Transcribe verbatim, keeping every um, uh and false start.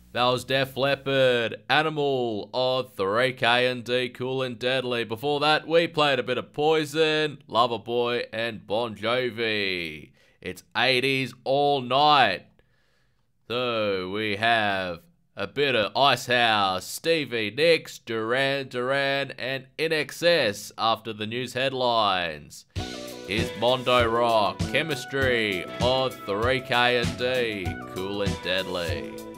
That was Def Leppard, Animal of three K and D, Cool and Deadly. Before that, we played a bit of Poison, Loverboy, and Bon Jovi. It's eighties all night. So we have a bit of Icehouse, Stevie Nicks, Duran Duran, and I N X S after the news headlines. Here's Mondo Rock, Chemistry of three K and D, Cool and Deadly.